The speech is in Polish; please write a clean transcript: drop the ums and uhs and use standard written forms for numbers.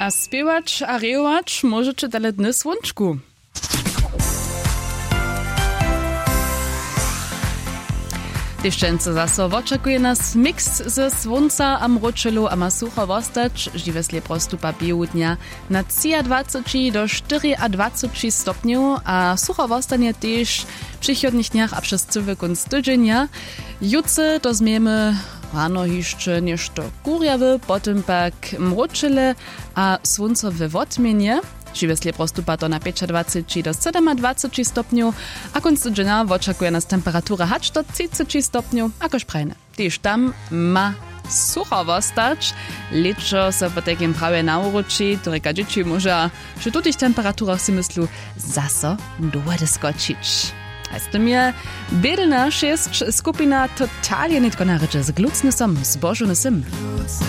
A spiewać a rejować możecie tyle dny słonczku. Dešćence zaso očakuje nas mix ze słonca a mročelu a ma sucho wostać, živeslje prostupa białudnia na 23 do 24 stopniów, a sucho wostanie też w przychodnich dniach a przez cały koniec tydzienia. Jutce to zmiemy rano jeszcze nešto kurjawy, potem pak mročele a słoncowe wotmienie. Živeslje prostupa to na 25 do 27 stopniów, a konc tydzienia oczekuje nas temperatura hacz do 30 stopniów, akoż prajne. Tyż tam ma sucho wostać, leczo so po takim prawie nauroči, którego dzieci może przy tutych temperaturach si myslu zaso długo skoczyć. A z tym je Bedelna 6 skupina totalnie nitko na rycze z glucnysom, zbożonym.